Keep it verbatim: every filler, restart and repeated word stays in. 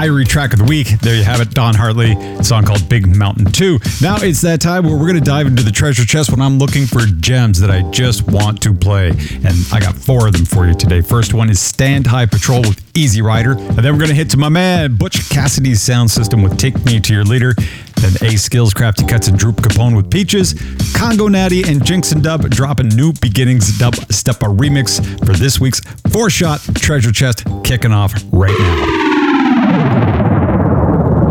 Irie track of the week. There you have it, Don Hartley, a song called Big Mountain two. Now it's that time where we're going to dive into the treasure chest when I'm looking for gems that I just want to play. And I got four of them for you today. First one is Stand High Patrol with Easy Rider. And then we're going to hit to my man, Butch Cassidy's sound system with Take Me to Your Leader. Then A Skills, Crafty Cuts, and Droop Capone with Peaches. Congo Natty and Jinx and Dub dropping New Beginnings Dub Step a remix for this week's four-shot treasure chest, kicking off right now.